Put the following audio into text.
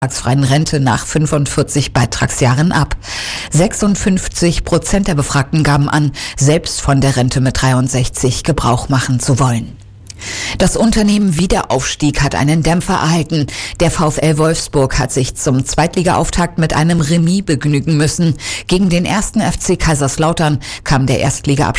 beitragsfreien Rente nach 45 Beitragsjahren ab. 56% der Befragten gaben an, selbst von der Rente mit 63 Gebrauch machen zu wollen. Das Unternehmen Wiederaufstieg hat einen Dämpfer erhalten. Der VfL Wolfsburg hat sich zum Zweitliga-Auftakt mit einem Remis begnügen müssen. Gegen den 1. FC Kaiserslautern kam der Erstliga